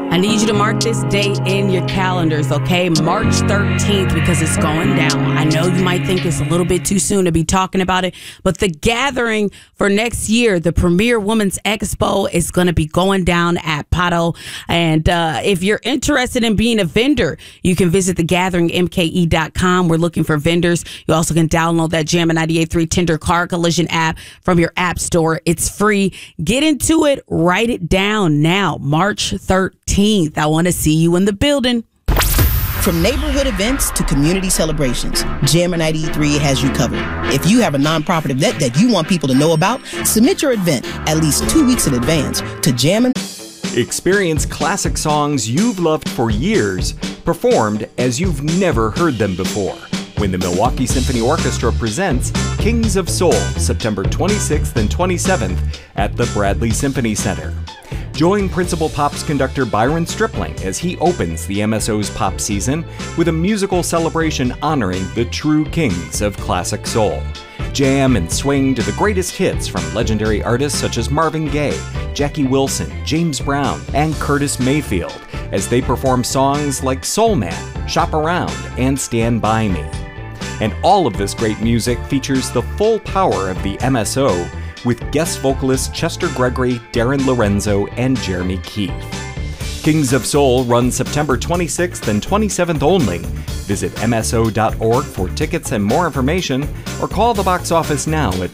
I need you to mark this date in your calendars, okay? March 13th, because it's going down. I know you might think it's a little bit too soon to be talking about it, but the gathering for next year, the Premier Women's Expo, is going to be going down at Pato. And if you're interested in being a vendor, you can visit thegatheringmke.com. We're looking for vendors. You also can download that Jammin' 98.3 Tender Car Collision app from your app store. It's free. Get into it. Write it down now. March 13th. I want to see you in the building. From neighborhood events to community celebrations, Jammin' 93 has you covered. If you have a nonprofit event that you want people to know about, submit your event at least 2 weeks in advance to Jammin'. Experience classic songs you've loved for years, performed as you've never heard them before, when the Milwaukee Symphony Orchestra presents Kings of Soul, September 26th and 27th at the Bradley Symphony Center. Join Principal Pops conductor Byron Stripling as he opens the MSO's pop season with a musical celebration honoring the true kings of classic soul. Jam and swing to the greatest hits from legendary artists such as Marvin Gaye, Jackie Wilson, James Brown, and Curtis Mayfield as they perform songs like Soul Man, Shop Around, and Stand By Me. And all of this great music features the full power of the MSO with guest vocalists Chester Gregory, Darren Lorenzo, and Jeremy Keith. Kings of Soul runs September 26th and 27th only. Visit mso.org for tickets and more information, or call the box office now at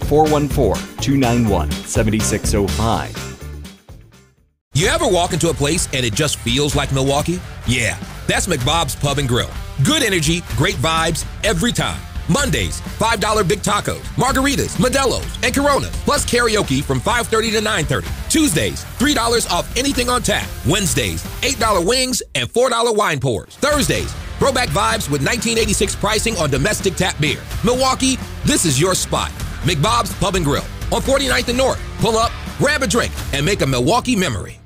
414-291-7605. You ever walk into a place and it just feels like Milwaukee? Yeah, that's McBob's Pub and Grill. Good energy, great vibes, every time. Mondays, $5 big tacos, margaritas, Modelo's, and Coronas, plus karaoke from 5:30 to 9:30. Tuesdays, $3 off anything on tap. Wednesdays, $8 wings and $4 wine pours. Thursdays, throwback vibes with 1986 pricing on domestic tap beer. Milwaukee, this is your spot. McBob's Pub and Grill on 49th and North. Pull up, grab a drink, and make a Milwaukee memory.